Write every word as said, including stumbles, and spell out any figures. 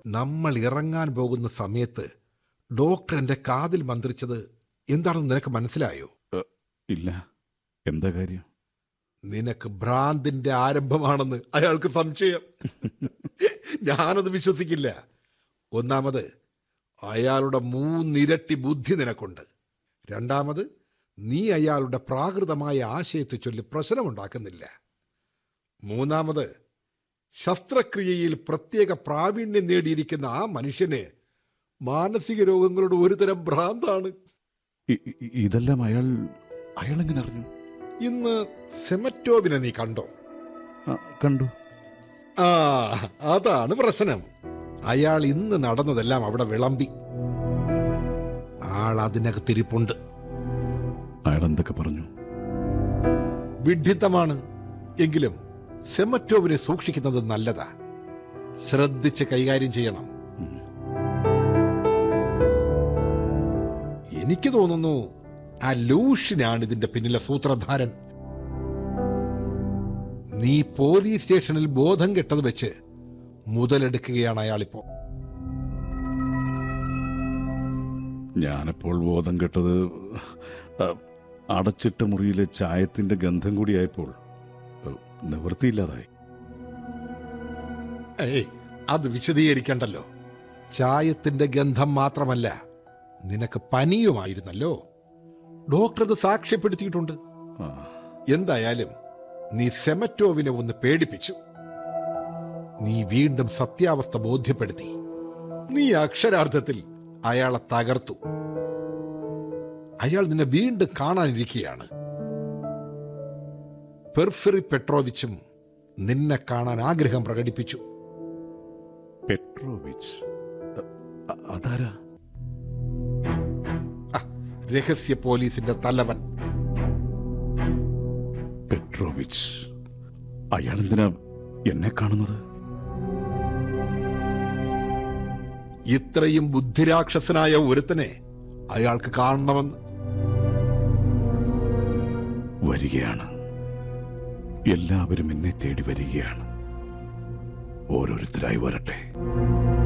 നമ്മൾ ഇറങ്ങാൻ പോകുന്ന സമയത്ത് ഡോക്ടർ എന്റെ കാതിൽ മന്ത്രിച്ചത് എന്താണെന്ന് നിനക്ക് മനസ്സിലായോ? ഇല്ല. എന്താ കാര്യം? നിനക്ക് ഭ്രാന്തിന്റെ ആരംഭമാണെന്ന് അയാൾക്ക് സംശയം. ഞാനത് വിശ്വസിക്കില്ല. ഒന്നാമത്, അയാളുടെ മൂന്നിരട്ടി ബുദ്ധി നിനക്കുണ്ട്. രണ്ടാമത്, നീ അയാളുടെ പ്രാകൃതമായ ആശയത്തെ ചൊല്ലി പ്രശ്നമുണ്ടാക്കുന്നില്ല. മൂന്നാമത്, ശസ്ത്രക്രിയയിൽ പ്രത്യേക പ്രാവീണ്യം നേടിയിരിക്കുന്ന ആ മനുഷ്യന് മാനസിക രോഗങ്ങളുടെ ഒരുതരം ഭ്രാന്താണ്. ഇതെല്ലാം അയാൾ അയാൾ എങ്ങനെ അറിഞ്ഞു? ഇന്ന് സെമറ്റോവിനെ നീ കണ്ടോ? കണ്ടു. ആ, അതാണ് പ്രശ്നം. അയാൾ ഇന്ന് നടന്നതെല്ലാം അവിടെ വിളമ്പി. ആൾ അതിനകത്തിരിപ്പുണ്ട്. അയാൾ എന്തൊക്കെ പറഞ്ഞു? വിഡ്ഢിത്തമാണ്. എങ്കിലും സെമറ്റോവിനെ സൂക്ഷിക്കുന്നത് നല്ലതാ. ശ്രദ്ധിച്ച് കൈകാര്യം ചെയ്യണം. എനിക്ക് തോന്നുന്നു ആ ലൂഷ്യനാണ് ഇതിന്റെ പിന്നിലെ സൂത്രധാരൻ. നീ പോലീസ് സ്റ്റേഷനിൽ ബോധം കെട്ടത് വെച്ച് മുതലെടുക്കുകയാണ് അയാളിപ്പോ. ഞാനപ്പോൾ ബോധം കെട്ടത് അടച്ചിട്ട മുറിയിലെ ചായത്തിന്റെ ഗന്ധം കൂടിയായപ്പോൾ നിവൃത്തിയില്ലാതായി. ഏയ്, അത് വിശദീകരിക്കണ്ടല്ലോ. ചായത്തിന്റെ ഗന്ധം മാത്രമല്ല, നിനക്ക് പനിയുമായിരുന്നല്ലോ. ഡോക്ടർ അത് സാക്ഷ്യപ്പെടുത്തിയിട്ടുണ്ട്. എന്തായാലും നീ സെമറ്റോവിനെ ഒന്ന് പേടിപ്പിച്ചു. നീ വീണ്ടും സത്യാവസ്ഥ ബോധ്യപ്പെടുത്തി. നീ അക്ഷരാർത്ഥത്തിൽ അയാളെ തകർത്തു. അയാൾ നിന്നെ വീണ്ടും കാണാനിരിക്കുകയാണ്. പെർഫറി പെട്രോവിച്ചും നിന്നെ കാണാൻ ആഗ്രഹം പ്രകടിപ്പിച്ചു. പെട്രോവിച്ച് അതാരാ? രഹസ്യ പോലീസിന്റെ തലവൻ പെട്രോവിച്ച്. അയാൾ എന്തിനാ എന്നെ കാണുന്നത്? ഇത്രയും ബുദ്ധിരാക്ഷസനായ ഒരുത്തനെ അയാൾക്ക് കാണണമെന്ന്. വരികയാണ്. എല്ലാവരും എന്നെ തേടി വരികയാണ്. ഓരോരുത്തരായി വരട്ടെ.